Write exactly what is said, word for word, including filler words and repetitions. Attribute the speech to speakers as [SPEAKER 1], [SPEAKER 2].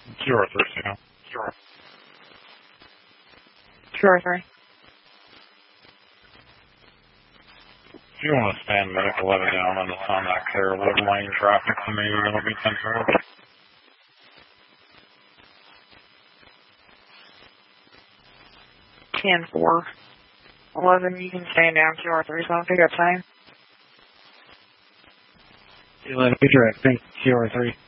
[SPEAKER 1] Zero three, yeah.
[SPEAKER 2] Zero. Zero three.
[SPEAKER 1] If you want to stand medic eleven down on the on that clear wood lane traffic, then maybe that'll be ten four.
[SPEAKER 2] ten four. eleven, you can stand down. Zero three, so I'll pick up time.
[SPEAKER 1] eleven, be direct. Thank you, zero three.